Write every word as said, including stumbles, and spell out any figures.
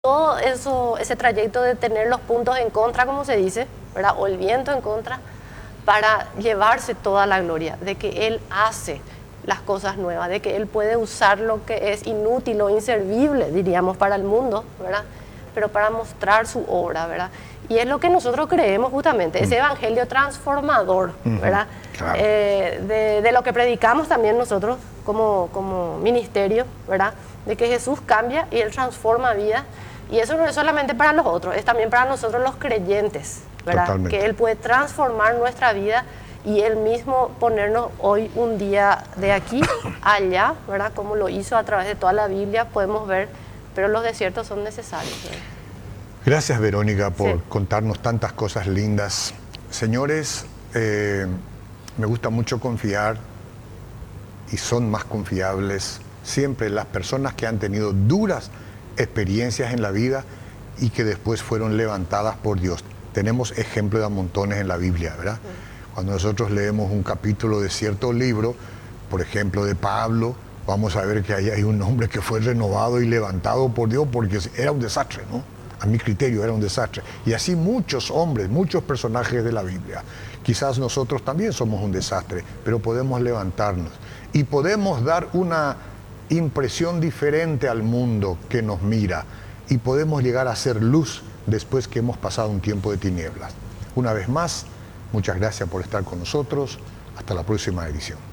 todo eso, ese trayecto de tener los puntos en contra, como se dice, ¿verdad? O el viento en contra, para llevarse toda la gloria de que Él hace las cosas nuevas, de que Él puede usar lo que es inútil o inservible, diríamos, para el mundo, ¿verdad? Pero para mostrar su obra, ¿verdad? Y es lo que nosotros creemos justamente, mm. ese evangelio transformador, ¿verdad? Uh-huh. Claro. Eh, de, de lo que predicamos también nosotros como, como ministerio, ¿verdad? De que Jesús cambia y Él transforma vidas. Y eso no es solamente para los otros, es también para nosotros los creyentes, ¿verdad? Totalmente. Que Él puede transformar nuestra vida y Él mismo ponernos hoy un día de aquí a allá, ¿verdad? Como lo hizo a través de toda la Biblia, podemos ver, pero los desiertos son necesarios, ¿verdad? Gracias, Verónica, por sí. contarnos tantas cosas lindas. Señores, eh, me gusta mucho confiar y son más confiables siempre las personas que han tenido duras experiencias en la vida y que después fueron levantadas por Dios. Tenemos ejemplos de a montones en la Biblia, ¿verdad? Sí. Cuando nosotros leemos un capítulo de cierto libro, por ejemplo de Pablo, vamos a ver que ahí hay un hombre que fue renovado y levantado por Dios porque era un desastre, ¿no? A mi criterio era un desastre. Y así muchos hombres, muchos personajes de la Biblia. Quizás nosotros también somos un desastre, pero podemos levantarnos y podemos dar una impresión diferente al mundo que nos mira y podemos llegar a ser luz después que hemos pasado un tiempo de tinieblas. Una vez más, muchas gracias por estar con nosotros. Hasta la próxima edición.